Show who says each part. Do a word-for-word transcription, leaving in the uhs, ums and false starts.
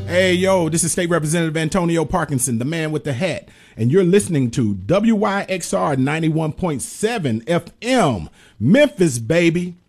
Speaker 1: Hey, yo, this is State Representative Antonio Parkinson, the man with the hat, and you're listening to W Y X R ninety-one point seven F M, Memphis, baby.